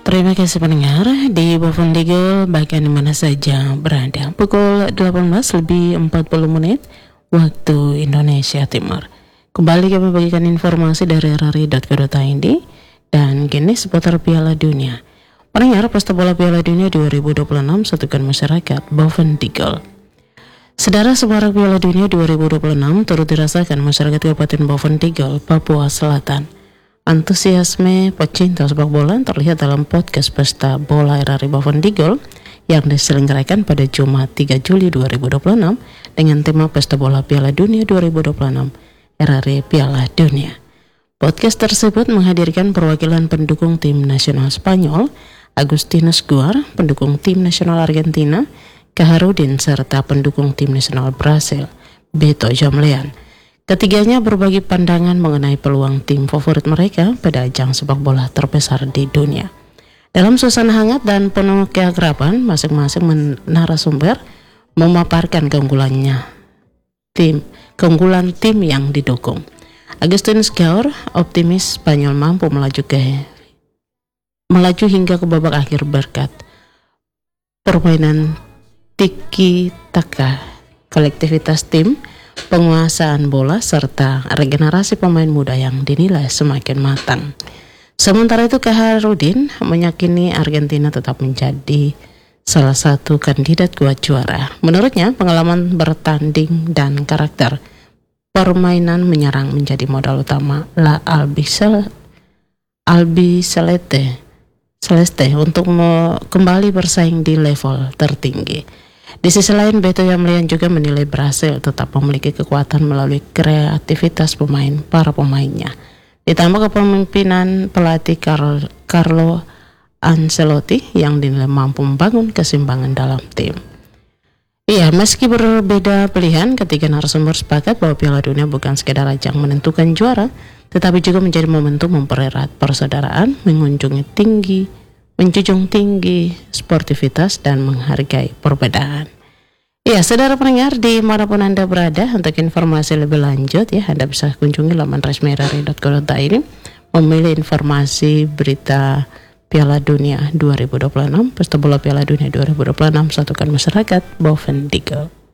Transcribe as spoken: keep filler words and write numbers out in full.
Terima kasih pendengar di Bovendigel bagian dimana saja berada. Pukul delapan belas lebih empat puluh menit waktu Indonesia Timur. Kembali kami bagikan informasi dari r r i dot co dot i d dan kini seputar Piala Dunia. Pendengar, Pesta Bola Piala Dunia dua ribu dua puluh enam satukan masyarakat Bovendigel. Sedara semarak Piala Dunia dua ribu dua puluh enam turut dirasakan masyarakat Kabupaten Bovendigel, Papua Selatan. Antusiasme pecinta sepak bola terlihat dalam podcast Pesta Bola R R I Bovendigel yang diselenggarakan pada Jumat tiga Juli dua ribu dua puluh enam dengan tema Pesta Bola Piala Dunia dua ribu dua puluh enam R R I Piala Dunia. Podcast tersebut menghadirkan perwakilan pendukung tim nasional Spanyol, Agustinus Guar, pendukung tim nasional Argentina, Kaharudin, serta pendukung tim nasional Brasil, Beto Jamlean. Ketiganya berbagi pandangan mengenai peluang tim favorit mereka pada ajang sepak bola terbesar di dunia. Dalam suasana hangat dan penuh keakraban, masing-masing narasumber memaparkan keunggulannya tim, keunggulan tim yang didukung. Agustinus Gaur optimis Spanyol mampu melaju ke melaju hingga ke babak akhir berkat permainan tiki-taka, kolektivitas tim, penguasaan bola, serta regenerasi pemain muda yang dinilai semakin matang. Sementara itu Kaharudin meyakini Argentina tetap menjadi salah satu kandidat kuat juara. Menurutnya, pengalaman bertanding dan karakter permainan menyerang menjadi modal utama La Albicel, Albiceleste Celeste untuk kembali bersaing di level tertinggi. Di sisi lain, Beto Jamlean juga menilai Brasil tetap memiliki kekuatan melalui kreativitas pemain para pemainnya. Ditambah kepemimpinan pelatih Carlo, Carlo Ancelotti yang dinilai mampu membangun keseimbangan dalam tim. Iya, meski berbeda pilihan, ketiga narasumber sepakat bahwa Piala Dunia bukan sekedar ajang menentukan juara, tetapi juga menjadi momentum mempererat persaudaraan, mengunjungi tinggi, menjunjung tinggi sportivitas dan menghargai perbedaan. Ya, saudara pendengar dimanapun Anda berada, untuk informasi lebih lanjut ya, Anda bisa kunjungi laman resmi r r i dot co dot i d, memilih informasi berita Piala Dunia dua ribu dua puluh enam, Pesta Bola Piala Dunia dua ribu dua puluh enam, satukan masyarakat Bovendigel.